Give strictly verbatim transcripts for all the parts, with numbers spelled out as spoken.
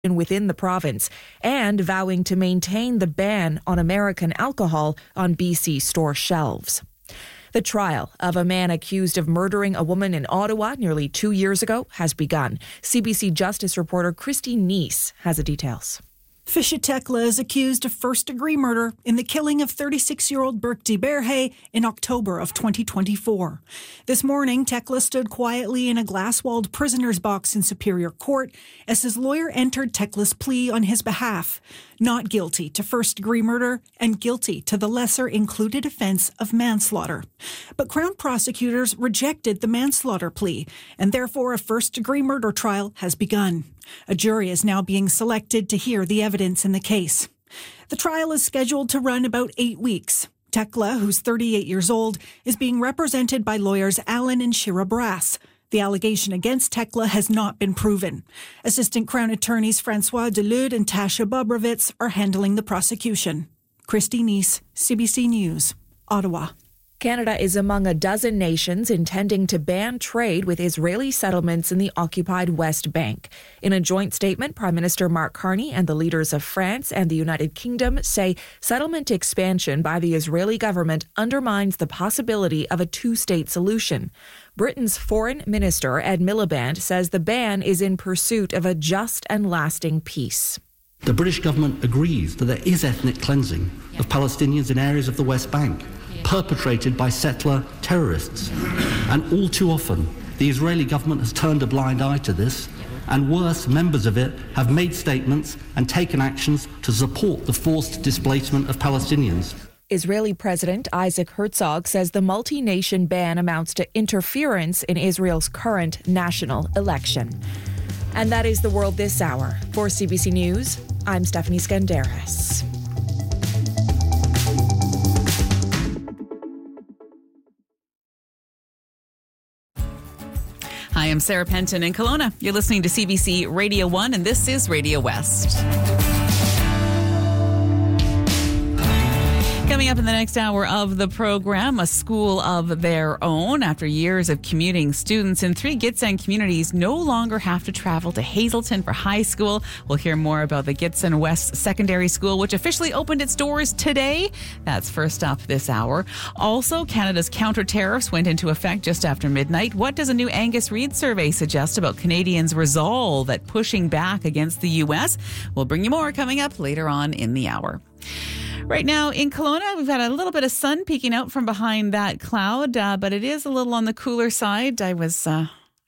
within the province and vowing to maintain the ban on American alcohol on B C store shelves. The trial of a man accused of murdering a woman in Ottawa nearly two years ago has begun. C B C Justice reporter Christy Neese has the details. Fisher Tekla is accused of first-degree murder in the killing of thirty-six-year-old Burke DeBerhe in October of twenty twenty-four. This morning, Tekla stood quietly in a glass-walled prisoner's box in Superior Court as his lawyer entered Tekla's plea on his behalf. Not guilty to first-degree murder and guilty to the lesser-included offence of manslaughter. But Crown prosecutors rejected the manslaughter plea, and therefore a first-degree murder trial has begun. A jury is now being selected to hear the evidence in the case. The trial is scheduled to run about eight weeks. Tekla, who's thirty-eight years old, is being represented by lawyers Allen and Shira Brass. The allegation against Tekla has not been proven. Assistant Crown Attorneys Francois Delude and Tasha Bobrovitz are handling the prosecution. Christy Neese, C B C News, Ottawa. Canada is among a dozen nations intending to ban trade with Israeli settlements in the occupied West Bank. In a joint statement, Prime Minister Mark Carney and the leaders of France and the United Kingdom say settlement expansion by the Israeli government undermines the possibility of a two-state solution. Britain's Foreign Minister Ed Miliband says the ban is in pursuit of a just and lasting peace. The British government agrees that there is ethnic cleansing of Palestinians in areas of the West Bank, perpetrated by settler terrorists. And all too often, the Israeli government has turned a blind eye to this, and worse, members of it have made statements and taken actions to support the forced displacement of Palestinians. Israeli President Isaac Herzog says the multi-nation ban amounts to interference in Israel's current national election. And that is the world this hour. For C B C News, I'm Stephanie Skandaris. Hi, I'm Sarah Penton in Kelowna. You're listening to C B C Radio one, and this is Radio West. Coming up in the next hour of the program, a school of their own. After years of commuting, students in three Gitxsan communities no longer have to travel to Hazelton for high school. We'll hear more about the Gitxsan West Secondary School, which officially opened its doors today. That's first up this hour. Also, Canada's counter tariffs went into effect just after midnight. What does a new Angus Reid survey suggest about Canadians' resolve at pushing back against the U S? We'll bring you more coming up later on in the hour. Right now in Kelowna, we've got a little bit of sun peeking out from behind that cloud, uh, but it is a little on the cooler side. I was, uh,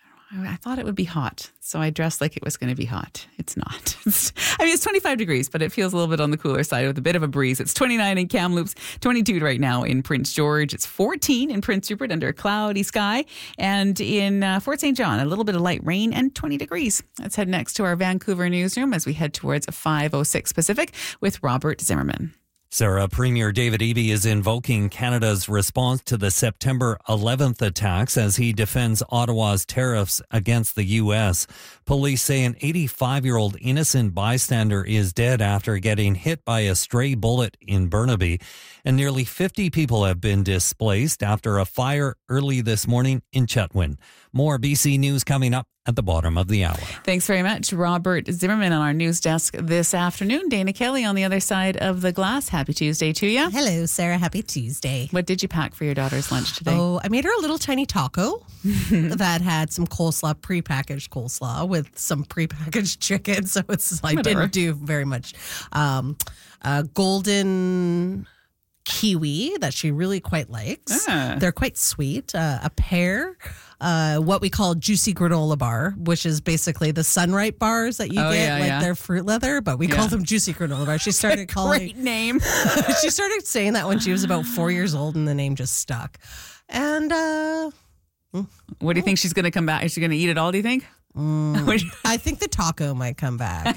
I thought it would be hot, so I dressed like it was going to be hot. It's not. It's, I mean, it's twenty-five degrees, but it feels a little bit on the cooler side with a bit of a breeze. It's twenty-nine in Kamloops, twenty-two right now in Prince George. It's fourteen in Prince Rupert under a cloudy sky. And in uh, Fort Saint John, a little bit of light rain and twenty degrees. Let's head next to our Vancouver newsroom as we head towards five oh six Pacific with Robert Zimmerman. Sarah, Premier David Eby is invoking Canada's response to the September eleventh attacks as he defends Ottawa's tariffs against the U S. Police say an eighty-five-year-old innocent bystander is dead after getting hit by a stray bullet in Burnaby. And nearly fifty people have been displaced after a fire early this morning in Chetwynd. More B C News coming up at the bottom of the hour. Thanks very much, Robert Zimmerman, on our news desk this afternoon. Dana Kelly on the other side of the glass. Happy Tuesday to you. Hello, Sarah. Happy Tuesday. What did you pack for your daughter's lunch today? Oh, I made her a little tiny taco that had some coleslaw, prepackaged coleslaw with some prepackaged chicken. So it's I Whatever. didn't do very much. Um, uh, golden kiwi that she really quite likes. Ah. They're quite sweet. Uh, a pear. Uh, what we call juicy granola bar, which is basically the Sunripe bars that you Oh, get, yeah, like yeah. they're fruit leather, but we Yeah. call them juicy granola bars. She started calling Great name. she started saying that when she was about four years old, and the name just stuck. And uh, What do you think she's going to come back? Is she going to eat it all, do you think? Mm, I think the taco might come back.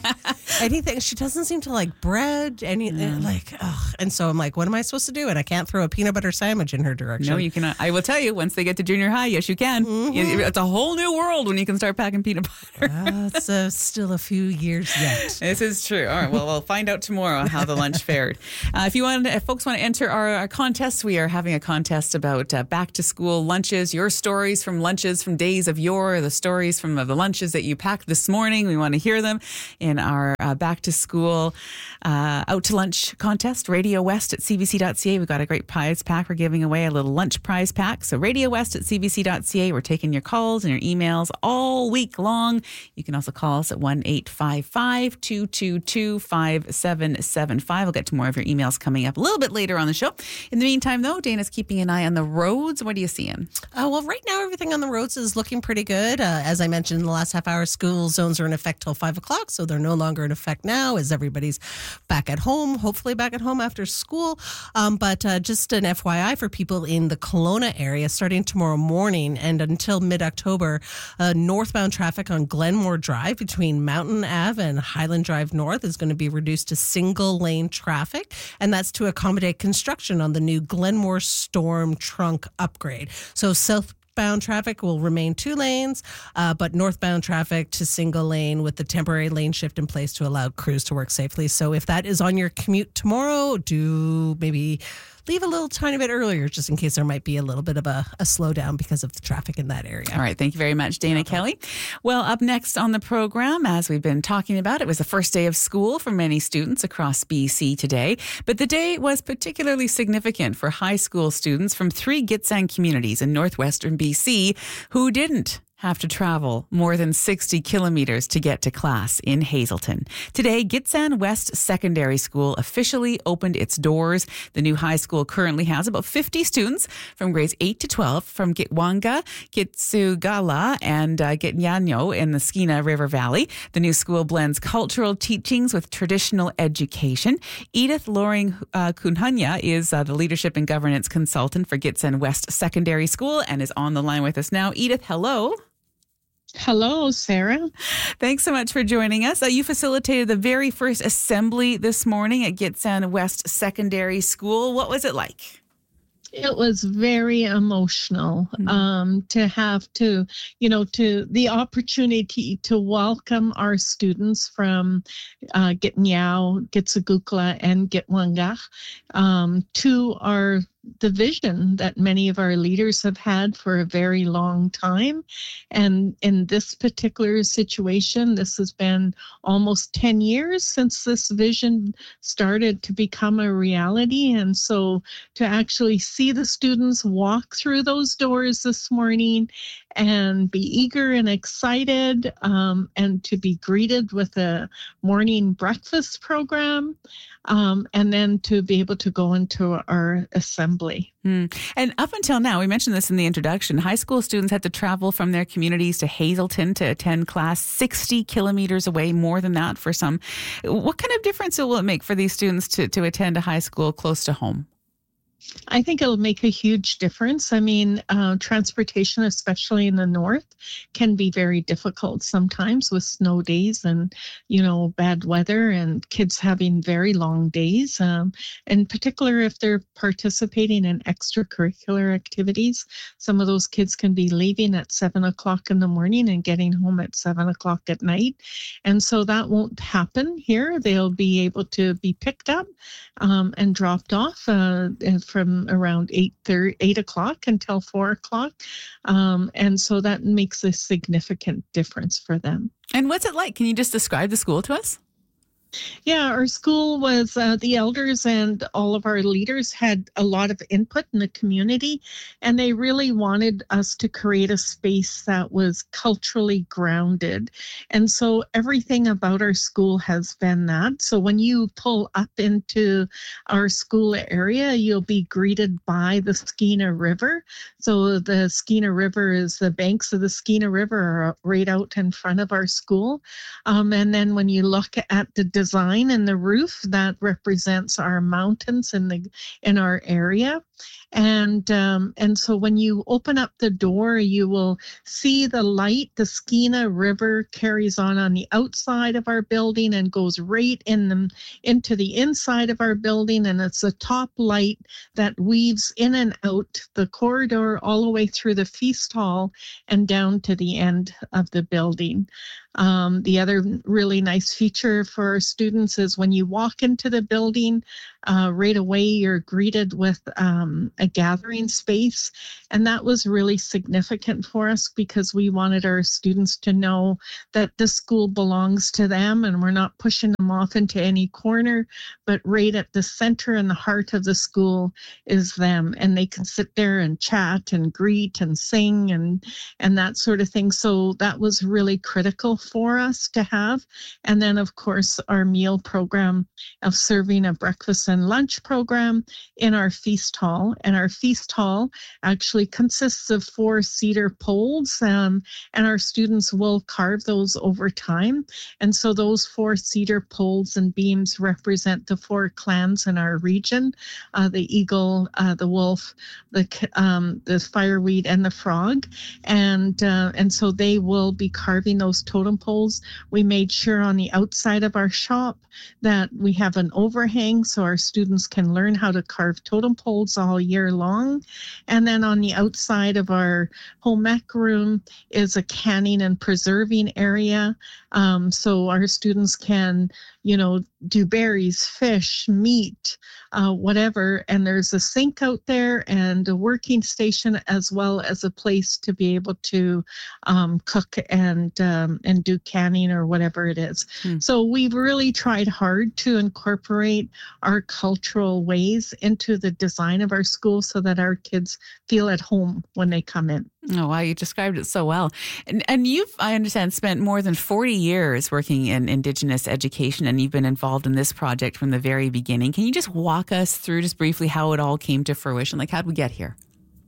anything. She doesn't seem to like bread. Any Mm. like, ugh. And so I'm like, what am I supposed to do? And I can't throw a peanut butter sandwich in her direction. No, you cannot. I will tell you, once they get to junior high, yes, you can. Mm-hmm. It's a whole new world when you can start packing peanut butter. Uh, it's uh, still a few years yet. This is true. All right. Well, we'll find out tomorrow how the lunch fared. Uh, if you want, if folks want to enter our, our contest, we are having a contest about uh, back to school lunches. Your stories from lunches from days of yore, the stories from uh, the lunches that you packed this morning. We want to hear them in our uh, back to school uh, out to lunch contest. Radio West at c b c dot c a. We've got a great prize pack. We're giving away a little lunch prize pack. So Radio West at c b c dot c a. We're taking your calls and your emails all week long. You can also call us at one eight five five, two two two, five seven seven five. We'll get to more of your emails coming up a little bit later on the show. In the meantime, though, Dana's keeping an eye on the roads. What are you seeing? Uh, well, right now, everything on the roads is looking pretty good. Uh, as I mentioned in the last half hour, school zones are in effect till five o'clock, so they're no longer in effect now as everybody's back at home, hopefully back at home after school. Um, but uh, just an F Y I for people in the Kelowna area, starting tomorrow morning and until mid-October, uh, northbound traffic on Glenmore Drive between Mountain Ave and Highland Drive North is going to be reduced to single-lane traffic, and that's to accommodate construction on the new Glenmore Storm Trunk upgrade. So southbound traffic will remain two lanes, uh, but northbound traffic to single lane with the temporary lane shift in place to allow crews to work safely. So if that is on your commute tomorrow, do maybe leave a little tiny bit earlier just in case there might be a little bit of a, a slowdown because of the traffic in that area. All right. Thank you very much, Dana Kelly. Well, up next on the program, as we've been talking about, it was the first day of school for many students across B C today. But the day was particularly significant for high school students from three Gitxsan communities in northwestern B C who didn't have to travel more than sixty kilometers to get to class in Hazelton. Today, Gitxsan West Secondary School officially opened its doors. The new high school currently has about fifty students from grades eight to twelve from Gitwanga, Gitsugala, and uh, Gitnyanyo in the Skeena River Valley. The new school blends cultural teachings with traditional education. Edith Loring uh, Kunhanya is uh, the leadership and governance consultant for Gitxsan West Secondary School and is on the line with us now. Edith, hello. Hello, Sarah. Thanks so much for joining us. Uh, you facilitated the very first assembly this morning at Gitxsan West Secondary School. What was it like? It was very emotional mm-hmm. um, to have to, you know, to the opportunity to welcome our students from uh, Gitnyao, Gitsugukla, and Gitwanga um, to our the vision that many of our leaders have had for a very long time. And in this particular situation, this has been almost ten years since this vision started to become a reality. And so to actually see the students walk through those doors this morning and be eager and excited um, and to be greeted with a morning breakfast program um, and then to be able to go into our assembly. Mm. And up until now, we mentioned this in the introduction, high school students had to travel from their communities to Hazelton to attend class sixty kilometers away, more than that for some. What kind of difference will it make for these students to, to attend a high school close to home? I think it'll make a huge difference. I mean, uh, transportation, especially in the north, can be very difficult sometimes with snow days and, you know, bad weather and kids having very long days. Um, in particular, if they're participating in extracurricular activities, some of those kids can be leaving at seven o'clock in the morning and getting home at seven o'clock at night. And so that won't happen here. They'll be able to be picked up um, and dropped off uh, from around eight thirty, eight o'clock until four o'clock. Um, and so that makes a significant difference for them. And what's it like? Can you just describe the school to us? Yeah, our school was, uh, the elders and all of our leaders had a lot of input in the community, and they really wanted us to create a space that was culturally grounded. And so everything about our school has been that. So when you pull up into our school area, you'll be greeted by the Skeena River. So the Skeena River is the banks of the Skeena River are right out in front of our school. Um, and then when you look at the design in the roof, that represents our mountains in the in our area. And um, and so when you open up the door, you will see the light. The Skeena River carries on on the outside of our building and goes right in the, into the inside of our building. And it's a top light that weaves in and out the corridor all the way through the feast hall and down to the end of the building. Um, the other really nice feature for our students is when you walk into the building, uh, right away you're greeted with um, a gathering space. And that was really significant for us because we wanted our students to know that the school belongs to them and we're not pushing them off into any corner, but right at the center and the heart of the school is them. And they can sit there and chat and greet and sing and, and that sort of thing. So that was really critical for us to have. And then, of course, our meal program of serving a breakfast and lunch program in our feast hall. And our feast hall actually consists of four cedar poles, um, and our students will carve those over time. And so those four cedar poles and beams represent the four clans in our region, uh, the eagle, uh, the wolf, the um, the fireweed, and the frog. And, uh, and so they will be carving those totem poles. We made sure on the outside of our shop that we have an overhang so our students can learn how to carve totem poles all year long. And then on the outside of our home ec room is a canning and preserving area. Um, so our students can, you know, do berries, fish, meat, uh, whatever. And there's a sink out there and a working station as well as a place to be able to um, cook and um, and do canning or whatever it is. Hmm. So we've really tried hard to incorporate our cultural ways into the design of our school so that our kids feel at home when they come in. Oh, wow. You described it so well. And, and you've, I understand, spent more than forty years working in Indigenous education, and you've been involved in this project from the very beginning. Can you just walk us through just briefly how it all came to fruition? Like, how did we get here?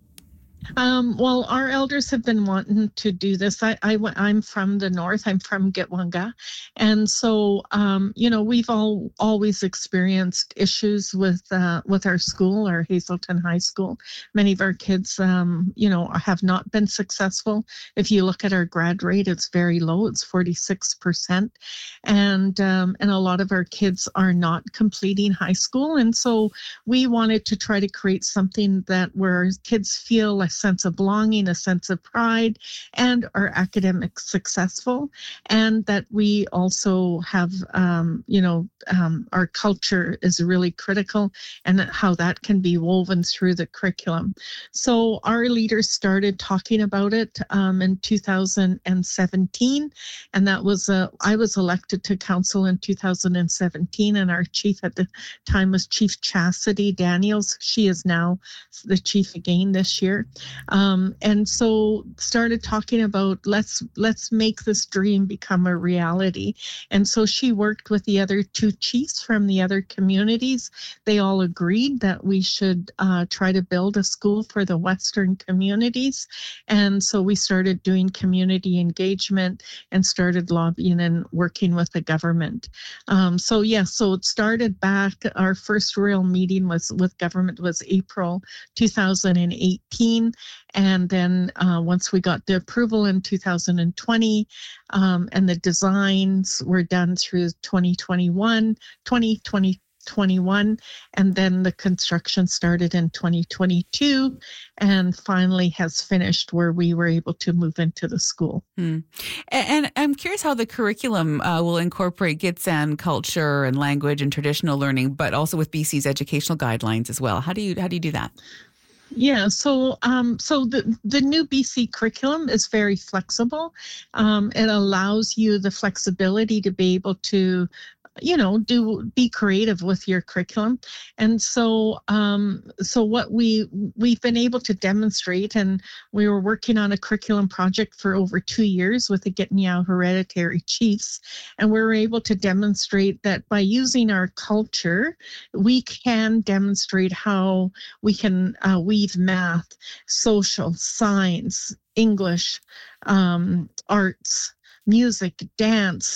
Um, well, our elders have been wanting to do this. I, I, I'm from the north. I'm from Gitwanga. And so, um, you know, we've all always experienced issues with uh, with our school, our Hazelton High School. Many of our kids, um, you know, have not been successful. If you look at our grad rate, it's very low. It's forty-six percent. And, um, and a lot of our kids are not completing high school. And so we wanted to try to create something that where kids feel a sense of belonging, a sense of pride, and are academic successful, and that we also have, um, you know, um, our culture is really critical, and how that can be woven through the curriculum. So our leaders started talking about it um, in two thousand seventeen, and that was uh, I was elected to council in two thousand seventeen, and our chief at the time was Chief Chastity Daniels. She is now the chief again this year. Um, and so started talking about let's let's make this dream become a reality. And so she worked with the other two chiefs from the other communities. They all agreed that we should uh, try to build a school for the Western communities. And so we started doing community engagement and started lobbying and working with the government. Um, so yeah, so it started back. Our first real meeting was with government was April two thousand eighteen. And then uh, once we got the approval in two thousand twenty, um, and the designs were done through twenty twenty-one, twenty twenty-one, and then the construction started in twenty twenty-two and finally has finished where we were able to move into the school. Hmm. And I'm curious how the curriculum uh, will incorporate Gitxsan culture and language and traditional learning, but also with B C's educational guidelines as well. How do you how do you do that? Yeah, so um, so the, the new B C curriculum is very flexible. Um, it allows you the flexibility to be able to, you know, do be creative with your curriculum. And so um, so what we we've been able to demonstrate, and we were working on a curriculum project for over two years with the Gitniao Hereditary Chiefs, and we were able to demonstrate that by using our culture, we can demonstrate how we can uh, weave math, social, science, English, um, arts, music, dance,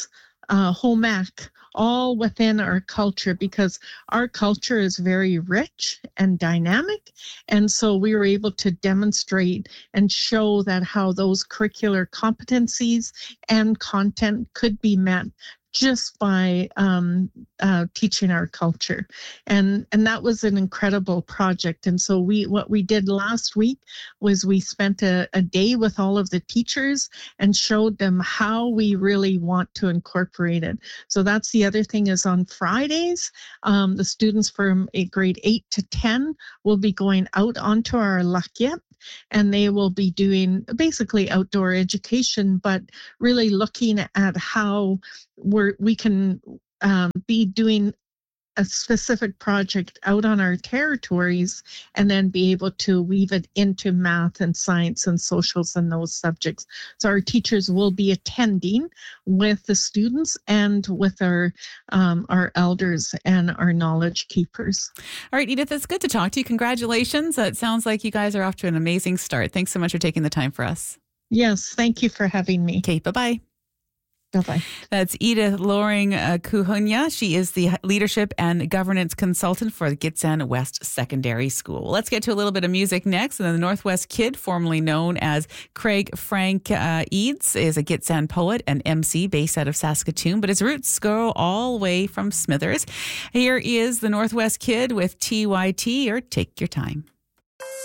uh, home ec, all within our culture, because our culture is very rich and dynamic. And so we were able to demonstrate and show that how those curricular competencies and content could be met just by um, uh, teaching our culture. And and that was an incredible project. And so we what we did last week was we spent a, a day with all of the teachers and showed them how we really want to incorporate it. So that's the other thing, is on Fridays, um, the students from a grade eight to ten will be going out onto our Lakyep, and they will be doing basically outdoor education, but really looking at how we're, we can um, be doing a specific project out on our territories and then be able to weave it into math and science and socials and those subjects. So our teachers will be attending with the students and with our um, our elders and our knowledge keepers. All right, Edith, it's good to talk to you. Congratulations. Uh, it sounds like you guys are off to an amazing start. Thanks so much for taking the time for us. Yes, thank you for having me. Okay, bye-bye. Bye-bye. That's Edith Loring uh, Kuhunya. She is the Leadership and Governance Consultant for the Gitxsan West Secondary School. Let's get to a little bit of music next. And the Northwest Kid, formerly known as Craig Frank uh, Eads, is a Gitxsan poet and M C based out of Saskatoon, but his roots go all the way from Smithers. Here is the Northwest Kid with T Y T, or Take Your Time.